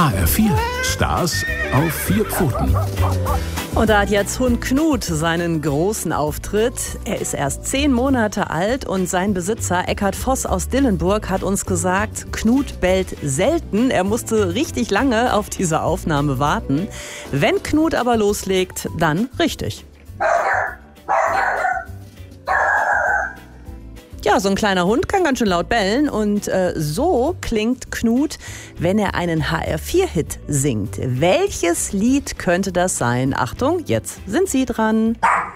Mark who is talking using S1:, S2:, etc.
S1: HR4, Stars auf 4 Pfoten.
S2: Und da hat jetzt Hund Knut seinen großen Auftritt. Er ist erst 10 Monate alt und sein Besitzer Eckhard Voss aus Dillenburg hat uns gesagt, Knut bellt selten. Er musste richtig lange auf diese Aufnahme warten. Wenn Knut aber loslegt, dann richtig. Ja, so ein kleiner Hund kann ganz schön laut bellen und so klingt Knut, wenn er einen HR4-Hit singt. Welches Lied könnte das sein? Achtung, jetzt sind Sie dran.